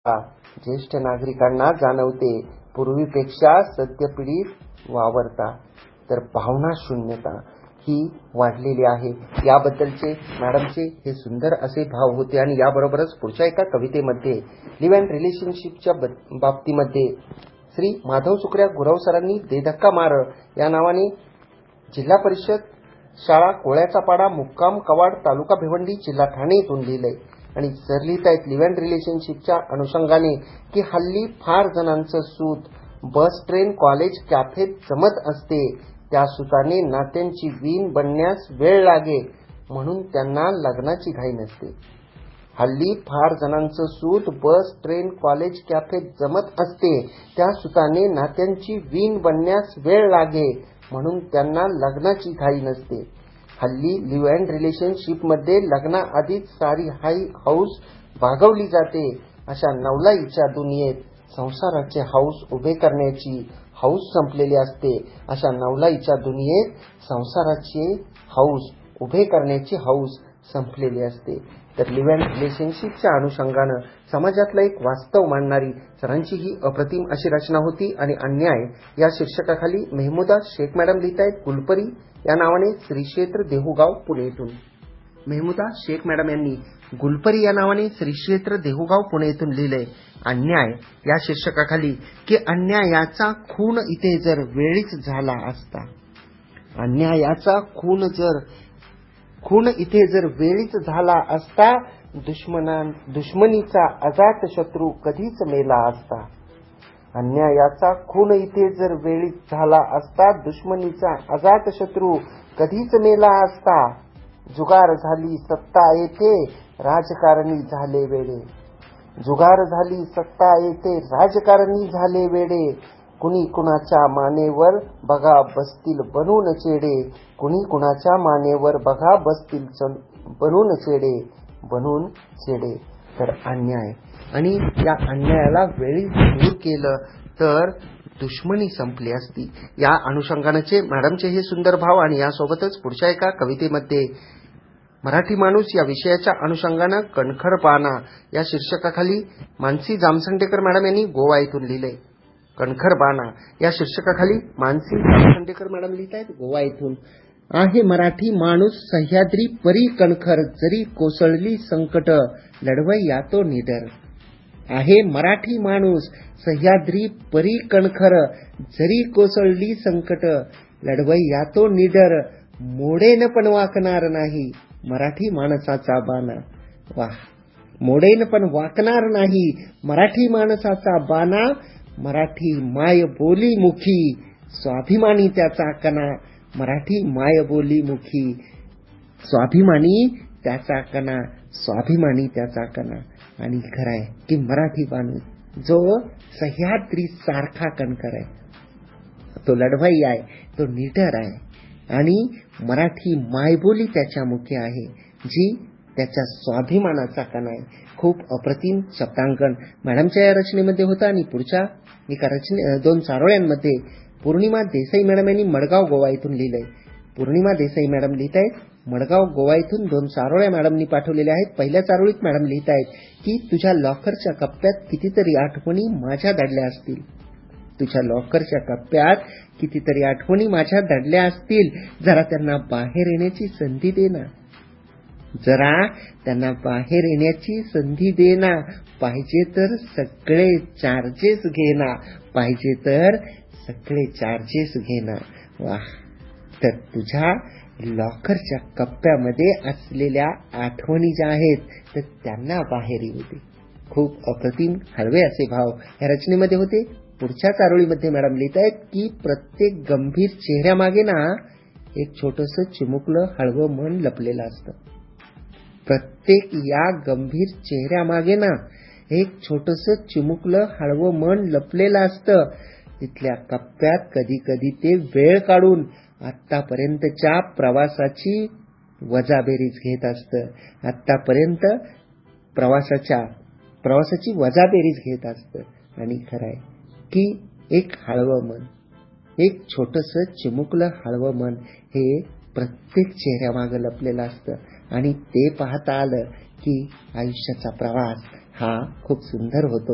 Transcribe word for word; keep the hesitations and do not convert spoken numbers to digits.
ज्येष्ठ नागरिकांना जाणवते. पूर्वीपेक्षा सद्य पिढीत वावरता तर भावना शून्यता ही वाढलेली आहे. याबद्दलचे मॅडमचे हे सुंदर असे भाव होते. आणि याबरोबरच पुढच्या एका कवितेमध्ये लिव्ह अँड रिलेशनशिपच्या बाबतीमध्ये श्री माधव सुकऱ्या गुरव सरांनी दे धक्का मार या नावाने जिल्हा परिषद शाळा कोळ्याचा पाडा मुक्काम कवाड तालुका भिवंडी जिल्हा ठाणे येथून लिहिलंय. आणि सर लिहित आहेत लिव्ह अँड रिलेशनशिपच्या अनुषंगाने की हल्ली फार जणांचं सूत बस ट्रेन कॉलेज कॅफेत जमत असते. त्या सुताने नात्यांची वीण बनण्यास वेळ लागे म्हणून त्यांना लग्नाची घाई नसते. हल्ली फार जणांचं सूत बस ट्रेन कॉलेज कॅफेत जमत असते. त्या सुताने नात्यांची वीण बनण्यास वेळ लागे म्हणून त्यांना लग्नाची घाई नसते. हल्ली लिव्ह अँड रिलेशनशिपमध्ये लग्नाआधीच सारी हाई हौस भागवली जाते. अशा नवलाईच्या दुनियेत संसाराचे हौस उभे करण्याची हौस संपलेली असते. अशा नवलाईच्या दुनियेत संसाराचे हौस उभे करण्याची हौस संपलेली असते. तर लिव्ह अँड रिलेशनशिपच्या अनुषंगानं समाजातलं एक वास्तव मांडणारी सरांची ही अप्रतिम अशी रचना होती. आणि अन्याय या शीर्षकाखाली मेहमुदा शेख मॅडम लिहित आहेत गुलपरी या नावाने श्री क्षेत्र देहुगाव पुणे येथून. मेहमुदा शेख मॅडम यांनी गुलपरी या नावाने श्री क्षेत्र देहुगाव पुणे येथून लिहिलंय अन्याय या शीर्षकाखाली की अन्यायाचा खून इथे जर वेळीच झाला असता. अन्यायाचा खून जर खून इथे जर वेळीच झाला असता. दुश्मना दुश्मनीचा अजात शत्रू कधीच मेला असता. अन्यायाचा खून इथे जर वेळीच झाला असता. दुश्मनीचा अजात शत्रू कधीच मेला असता. जुगार झाली सत्ता येथे राजकारणी झाले वेडे. जुगार झाली सत्ता येथे राजकारणी झाले वेडे. कुणी कुणाच्या मानेवर बघा बसतील बनून चेडे. कुणी कुणाच्या मानेवर बघा बसतील बनून चेडे बनून चेडे. तर अन्याय आणि या अन्यायाला वेळी दूर केलं तर दुश्मनी संपली असती. या अनुषंगानेचे मॅडमचे हे सुंदर भाव. आणि यासोबतच पुढच्या एका कवितेमध्ये मराठी माणूस या विषयाच्या अनुषंगानं कणखरपणा या शीर्षकाखाली मानसी जामसंडेकर मॅडम यांनी गोवा येथून लिहिलंय. कणखरपणा या शीर्षकाखाली मानसी जामसंडेकर मॅडम लिहित आहेत गोवा येथून. आहे मराठी माणूस सह्याद्री परी कणखर जरी कोसळली संकट लढवई यातो निडर. आहे मराठी माणूस सह्याद्री परी कणखर जरी कोसळली संकट लढवई यातो निडर. मोडेन पण वाकणार नाही मराठी माणसाचा बाणा. वाह मोडेन पण वाकणार नाही मराठी माणसाचा बाणा. मराठी माय बोली मुखी स्वाभिमानी त्याचा कणा. मराठी माय बोली मुखी स्वाभिमानी त्याचा कणा. स्वाभिमानी त्याचा कणा. आणि खरं आहे की मराठी माणूस जो सह्याद्री सारखा कणखर आहे तो लढवाई आहे तो निडर आहे. आणि मराठी मायबोली त्याच्या मुखी आहे जी त्याच्या स्वाभिमानाचा कणा आहे. खूप अप्रतिम शब्दांकन मॅडमच्या या रचनेमध्ये होतं. आणि पुढच्या एका रचने दोन चारोळ्यांमध्ये पौर्णिमा देसाई मॅडम यांनी मडगाव गोवा इथून लिहिलंय. पौर्णिमा देसाई मॅडम लिहित आहेत मडगाव गोवा इथून दोन चारोळ्या मॅडमनी पाठवलेल्या आहेत. पहिल्या चारोळीत मॅडम लिहित आहेत की तुझ्या लॉकरच्या कप्प्यात कितीतरी आठवणी माझ्या दडल्या असतील. तुझ्या लॉकरच्या कप्प्यात कितीतरी आठवणी माझ्या दडल्या असतील. जरा त्यांना बाहेर येण्याची संधी दे ना. जरा त्यांना बाहेर येण्याची संधी दे ना. पाहिजे तर सगळे चार्जेस घे ना. पाहिजे तर सगळे चार्जेस घे ना. वाह तर तुझ्या लॉकरच्या कप्प्यामध्ये असलेल्या आठवणी ज्या आहेत तर त्यांना बाहेर येऊ दे. खूप अप्रतिम हळवे असे भाव या रचनेमध्ये होते. पुढच्या चारोळीमध्ये मॅडम लिहित आहेत की प्रत्येक गंभीर चेहऱ्यामागे ना एक छोटस चिमुकलं हळवं मन लपलेलं असतं. प्रत्येक या गंभीर चेहऱ्यामागे ना एक छोटस चिमुकलं हळवं मन लपलेलं असतं. तिथल्या कप्प्यात कधी कधी ते वेळ काढून आतापर्यंतच्या प्रवासाची वजाबेरीज घेत असतं. आतापर्यंत प्रवासाच्या प्रवासाची वजाबेरीज घेत असतं. आणि खरं आहे की एक हळवं मन एक छोटस चिमुकलं हळवं मन हे प्रत्येक चेहऱ्यामागं लपलेलं असतं. आणि ते पाहता आलं की आयुष्याचा प्रवास हा खूप सुंदर होतो.